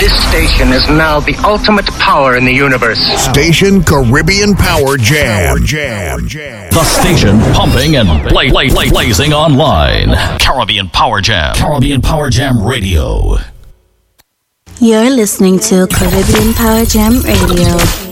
This station is now the ultimate power in the universe. Station Caribbean Power Jam. The station pumping and blazing online. Caribbean Power Jam. Caribbean Power Jam Radio. You're listening to Caribbean Power Jam Radio.